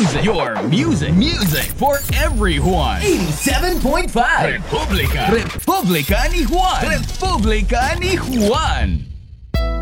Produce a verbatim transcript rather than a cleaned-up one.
music. Your music. Music for everyone. eighty-seven point five. Republika. Republika ni Juan. Republika ni Juan.